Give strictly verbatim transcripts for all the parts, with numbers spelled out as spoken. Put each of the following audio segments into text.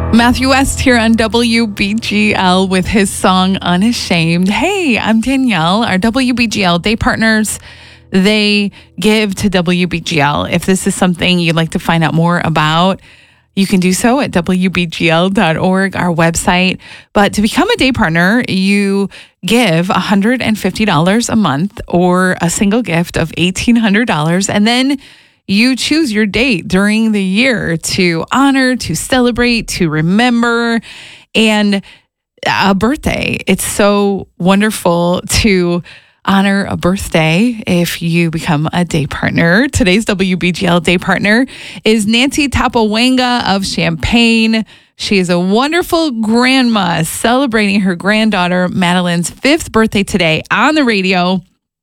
Matthew West here on W B G L with his song Unashamed. Hey, I'm Danielle. Our W B G L day partners, they give to W B G L. If this is something you'd like to find out more about, you can do so at W B G L dot org, our website. But to become a day partner, you give one hundred fifty dollars a month or a single gift of eighteen hundred dollars, and then you choose your date during the year to honor, to celebrate, to remember, and a birthday. It's so wonderful to honor a birthday if you become a day partner. Today's W B G L day partner is Nancy Tapawanga of Champaign. She is a wonderful grandma celebrating her granddaughter Madeline's fifth birthday today on the radio.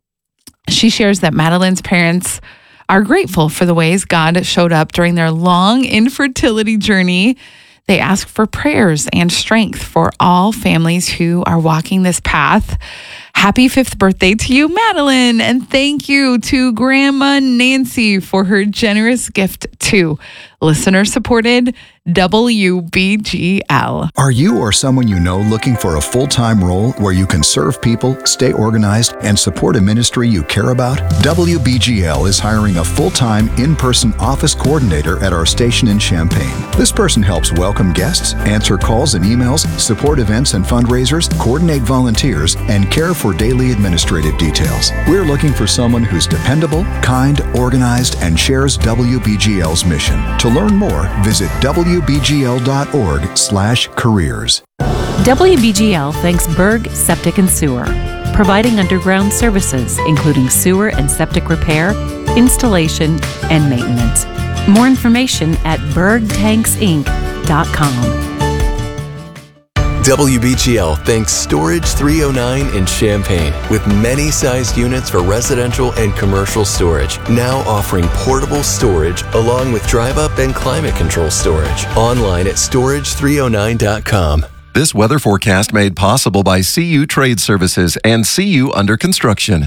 She shares that Madeline's parents are grateful for the ways God showed up during their long infertility journey. They ask for prayers and strength for all families who are walking this path. Happy fifth birthday to you, Madeline, and thank you to Grandma Nancy for her generous gift to listener-supported W B G L. Are you or someone you know looking for a full-time role where you can serve people, stay organized, and support a ministry you care about? W B G L is hiring a full-time, in-person office coordinator at our station in Champaign. This person helps welcome guests, answer calls and emails, support events and fundraisers, coordinate volunteers, and care for daily administrative details. We're looking for someone who's dependable, kind, organized, and shares W B G L's mission. To learn more, visit W B G L dot org slash careers. W B G L thanks Berg Septic and Sewer, providing underground services, including sewer and septic repair, installation, and maintenance. More information at berg tanks inc dot com. W B G L thanks Storage three oh nine in Champaign, with many sized units for residential and commercial storage, now offering portable storage along with drive-up and climate control storage. Online at storage three oh nine dot com. This weather forecast made possible by C U Trade Services and C U Under Construction.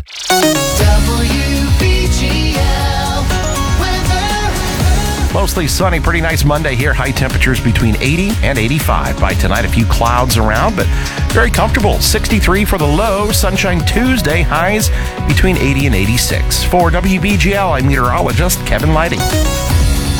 Mostly sunny, pretty nice Monday here. High temperatures between eighty and eighty-five. By tonight, a few clouds around, but very comfortable. sixty-three for the low. Sunshine Tuesday, highs between eighty and eighty-six. For W B G L, I'm meteorologist Kevin Lighting.